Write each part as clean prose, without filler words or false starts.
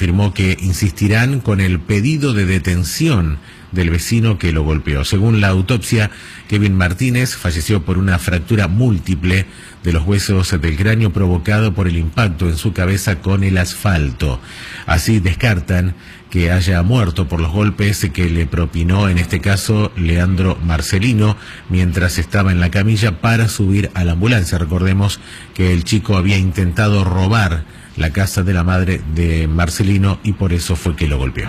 confirmó que insistirán con el pedido de detención del vecino que lo golpeó. Según la autopsia, Kevin Martínez falleció por una fractura múltiple de los huesos del cráneo provocado por el impacto en su cabeza con el asfalto. Así descartan que haya muerto por los golpes que le propinó, en este caso, Leandro Marcelino, mientras estaba en la camilla para subir a la ambulancia. Recordemos que el chico había intentado robar la casa de la madre de Marcelino y por eso fue que lo golpeó.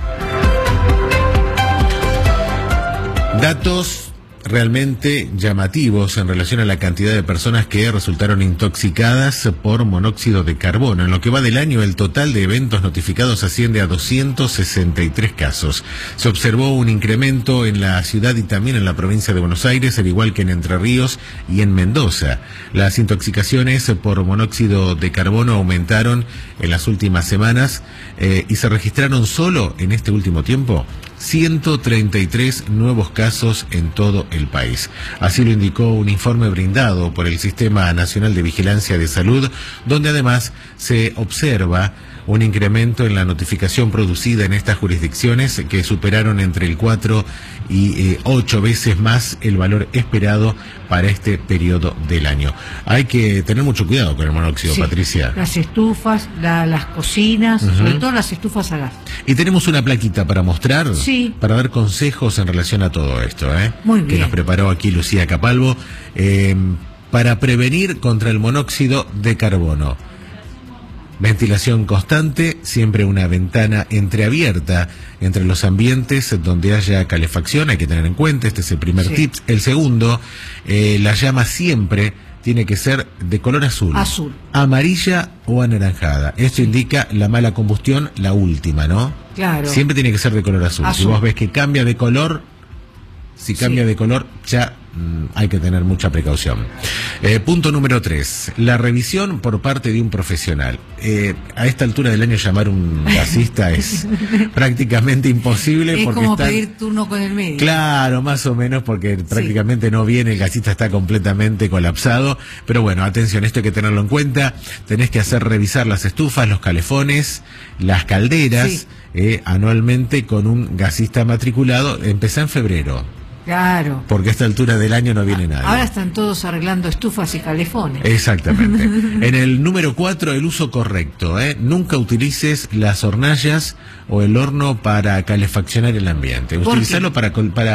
Datos realmente llamativos en relación a la cantidad de personas que resultaron intoxicadas por monóxido de carbono. En lo que va del año, el total de eventos notificados asciende a 263 casos. Se observó un incremento en la ciudad y también en la provincia de Buenos Aires, al igual que en Entre Ríos y en Mendoza. Las intoxicaciones por monóxido de carbono aumentaron en las últimas semanas y se registraron solo en este último tiempo 133 nuevos casos en todo el país. Así lo indicó un informe brindado por el Sistema Nacional de Vigilancia de Salud, donde además se observa un incremento en la notificación producida en estas jurisdicciones que superaron entre el 4 y 8 veces más el valor esperado para este periodo del año. Hay que tener mucho cuidado con el monóxido, sí, Patricia. Las estufas, las cocinas, sobre todo las estufas a gas. Y tenemos una plaquita para mostrar, sí, para dar consejos en relación a todo esto, Muy bien. Que nos preparó aquí Lucía Capalvo, para prevenir contra el monóxido de carbono. Ventilación constante, siempre una ventana entreabierta entre los ambientes donde haya calefacción, hay que tener en cuenta, este es el primer tip. El segundo, la llama siempre tiene que ser de color azul, amarilla o anaranjada. Esto indica la mala combustión, la última, ¿no? Claro. Siempre tiene que ser de color azul. Si vos ves que cambia de color, ya hay que tener mucha precaución. Punto número 3, la revisión por parte de un profesional. A esta altura del año llamar un gasista es prácticamente imposible. Es porque como pedir turno con el médico. Claro, más o menos, porque prácticamente no viene, el gasista está completamente colapsado. Pero bueno, atención, esto hay que tenerlo en cuenta. Tenés que hacer revisar las estufas, los calefones, las calderas, anualmente con un gasista matriculado. Empezá en febrero. Claro. Porque a esta altura del año no viene nadie. Ahora están todos arreglando estufas y calefones. Exactamente. En el número 4, el uso correcto. Nunca utilices las hornallas o el horno para calefaccionar el ambiente. Utilizarlo para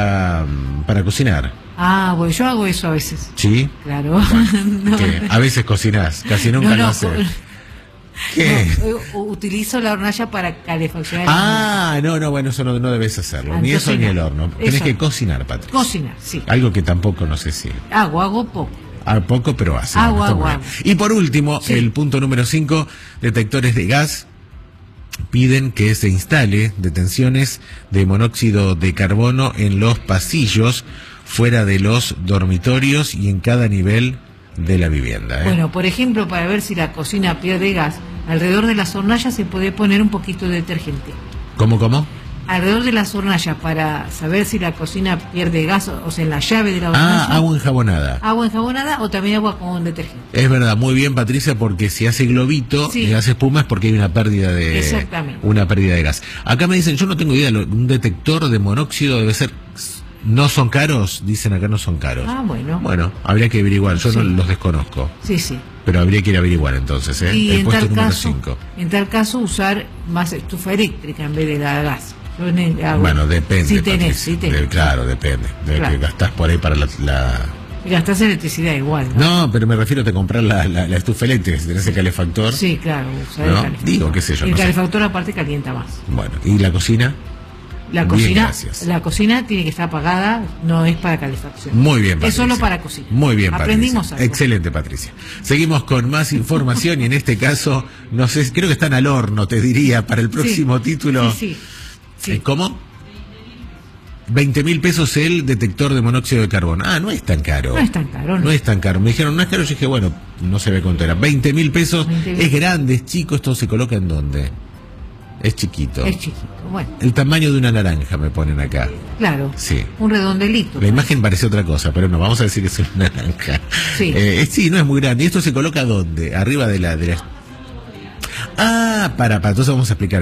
cocinar. Ah, bueno, yo hago eso a veces. ¿Sí? Claro. Bueno, a veces cocinás, casi nunca lo haces. ¿Qué? No, utilizo la hornalla para calefaccionar. Bueno, eso no debes hacerlo. Ni eso ni el horno. Tenés que cocinar, Patricia. Cocinar, sí. Algo que tampoco no sé si. Hago poco. Poco, pero hace. Hago. Y por último, el punto número 5, detectores de gas piden que se instale detenciones de monóxido de carbono en los pasillos, fuera de los dormitorios y en cada nivel de la vivienda. Bueno, por ejemplo, para ver si la cocina pierde gas, alrededor de las hornallas se puede poner un poquito de detergente. ¿Cómo? Alrededor de las hornallas, para saber si la cocina pierde gas, o sea, en la llave de la hornalla. Agua enjabonada. Agua enjabonada o también agua con detergente. Es verdad, muy bien, Patricia, porque si hace globito y hace espuma es porque hay una pérdida de gas. Acá me dicen, yo no tengo idea, un detector de monóxido debe ser. ¿No son caros? Dicen acá, no son caros. Bueno. Bueno, habría que averiguar, yo no los desconozco. Sí. Pero habría que ir a averiguar entonces, Y el puesto número 5. En tal caso, usar más estufa eléctrica en vez de la gas. Bueno, depende. Si tenés. Claro, depende. Que gastás por ahí para la... Gastás electricidad igual, ¿no? Pero me refiero a comprar la estufa eléctrica, si tenés el calefactor. Sí, claro, usar el calefactor. Digo, qué sé yo. El calefactor aparte calienta más. Bueno, ¿y la cocina? La cocina tiene que estar apagada, no es para calefacción. Muy bien, Patricia. Es solo para cocina. Muy bien, aprendimos Patricia. algo. Excelente, Patricia. Seguimos con más información y en este caso, no sé, creo que están al horno, te diría, para el próximo título. Sí. ¿Cómo? 20.000 pesos el detector de monóxido de carbono. No es tan caro. No es tan caro. No es tan caro. Me dijeron, no es caro. Yo dije, bueno, no se ve cuánto era. 20.000 pesos. Es grande, es chico. ¿Esto se coloca en dónde? Es chiquito. Bueno. El tamaño de una naranja me ponen acá. Claro. Sí. Un redondelito. La imagen parece otra cosa, pero no, vamos a decir que es una naranja. Sí. No es muy grande. ¿Y esto se coloca dónde? Arriba de la... Entonces vamos a explicar.